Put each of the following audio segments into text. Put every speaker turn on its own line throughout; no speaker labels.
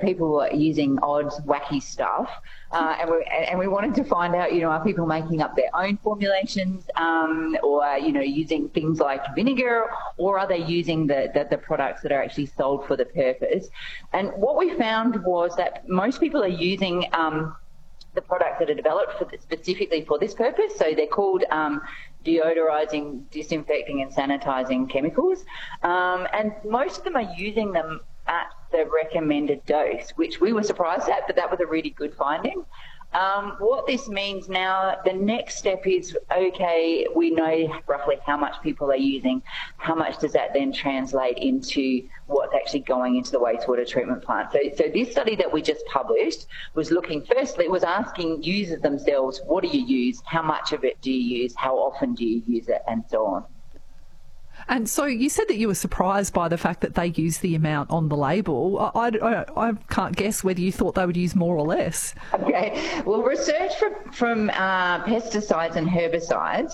people were using odd, wacky stuff. And we wanted to find out, are people making up their own formulations or, using things like vinegar, or are they using the products that are actually sold for the purpose? And what we found was that most people are using the products that are developed specifically for this purpose. So they're called deodorizing, disinfecting and sanitizing chemicals. And most of them are using them at the recommended dose, which we were surprised at, but that was a really good finding. What this means now, the next step is, okay, we know roughly how much people are using. How much does that then translate into what's actually going into the wastewater treatment plant? So this study that we just published was looking, firstly, it was asking users themselves, what do you use? How much of it do you use? How often do you use it? And so on.
And so you said that you were surprised by the fact that they use the amount on the label. I can't guess whether you thought they would use more or less.
Okay. Well, research from pesticides and herbicides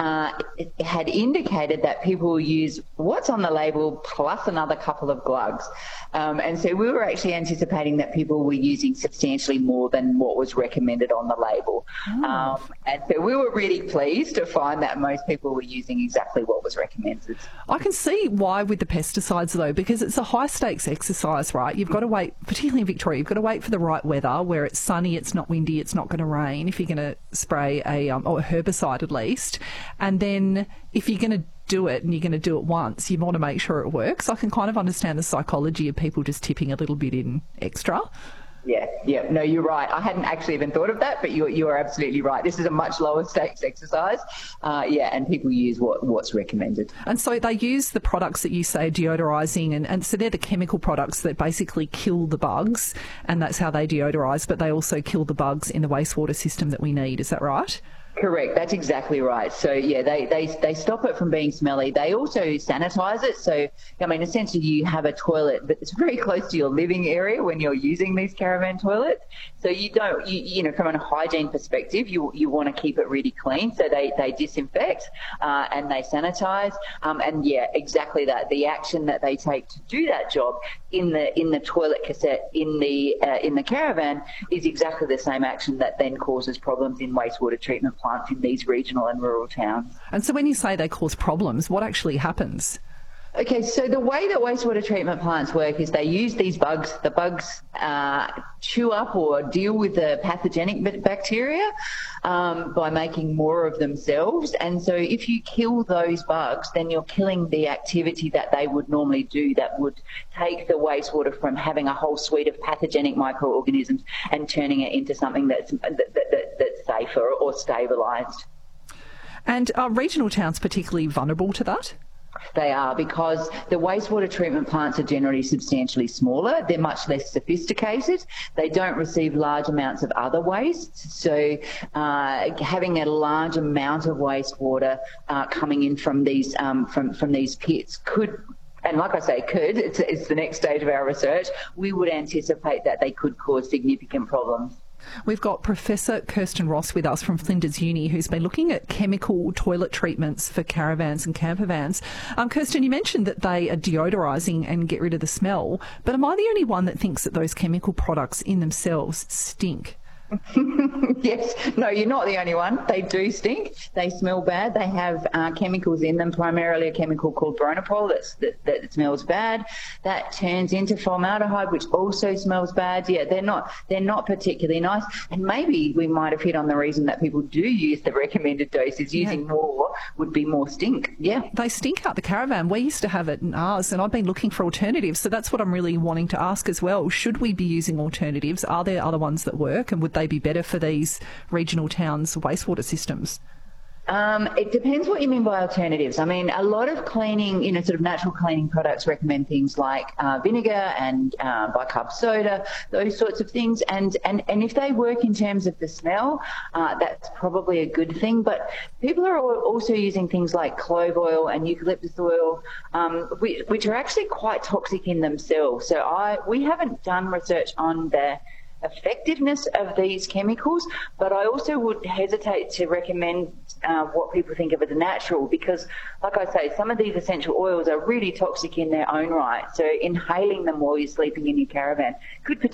it had indicated that people use what's on the label plus another couple of glugs. And so we were actually anticipating that people were using substantially more than what was recommended on the label. Oh. And so we were really pleased to find that most people were using exactly what was recommended.
I can see why with the pesticides though, because it's a high stakes exercise, right? You've got to wait, particularly in Victoria, you've got to wait for the right weather where it's sunny, it's not windy, it's not going to rain if you're going to spray or a herbicide at least. And then if you're going to do it and you're going to do it once, you want to make sure it works. I can kind of understand the psychology of people just tipping a little bit in extra.
Yeah. No, you're right. I hadn't actually even thought of that, but you are absolutely right. This is a much lower stakes exercise. And people use what's recommended.
And so they use the products that you say deodorising, and so they're the chemical products that basically kill the bugs, and that's how they deodorise, but they also kill the bugs in the wastewater system that we need. Is that right?
Correct. That's exactly right. So, yeah, they stop it from being smelly. They also sanitize it. So, I mean, essentially you have a toilet, but it's very close to your living area when you're using these caravan toilets. So you don't, from a hygiene perspective, you want to keep it really clean. So they disinfect and they sanitize. And, yeah, exactly that. The action that they take to do that job in the toilet cassette in the caravan is exactly the same action that then causes problems in wastewater treatment plants in these regional and rural towns.
And so when you say they cause problems, what actually happens?
Okay, so the way that wastewater treatment plants work is they use these bugs. The bugs chew up or deal with the pathogenic bacteria by making more of themselves. And so if you kill those bugs, then you're killing the activity that they would normally do that would take the wastewater from having a whole suite of pathogenic microorganisms and turning it into something that's safer or stabilised.
And are regional towns particularly vulnerable to that?
They are, because the wastewater treatment plants are generally substantially smaller. They're much less sophisticated. They don't receive large amounts of other waste. So having a large amount of wastewater coming in from these from these pits could, and like I say, it's the next stage of our research, we would anticipate that they could cause significant problems.
We've got Professor Kirsten Ross with us from Flinders Uni, who's been looking at chemical toilet treatments for caravans and camper vans. Kirsten, you mentioned that they are deodorising and get rid of the smell, but am I the only one that thinks that those chemical products in themselves stink?
Yes. No, you're not the only one. They do stink. They smell bad. They have chemicals in them, primarily a chemical called bronopol that smells bad. That turns into formaldehyde, which also smells bad. Yeah, they're not particularly nice. And maybe we might have hit on the reason that people do use the recommended doses. Using more would be more stink. Yeah.
They stink out the caravan. We used to have it in ours, and I've been looking for alternatives. So that's what I'm really wanting to ask as well. Should we be using alternatives? Are there other ones that work, and would they be better for these regional towns' wastewater systems?
It depends what you mean by alternatives. I mean, a lot of cleaning, sort of natural cleaning products recommend things like vinegar and bicarb soda, those sorts of things. And if they work in terms of the smell, that's probably a good thing. But people are also using things like clove oil and eucalyptus oil, which are actually quite toxic in themselves. So we haven't done research on the effectiveness of these chemicals, but I also would hesitate to recommend what people think of as natural, because, like I say, some of these essential oils are really toxic in their own right. So inhaling them while you're sleeping in your caravan could